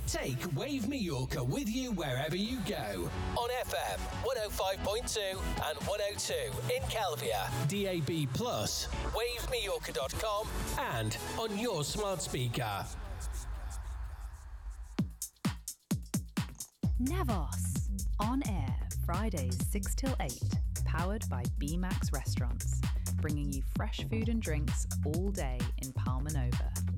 Take Wave Mallorca with you wherever you go. On FM 105.2 and 102 in Kelvia, DAB+, wavemallorca.com, and on your smart speaker. Navos, on air, Fridays 6 till 8, powered by B-Max Restaurants, bringing you fresh food and drinks all day in Palma Nova.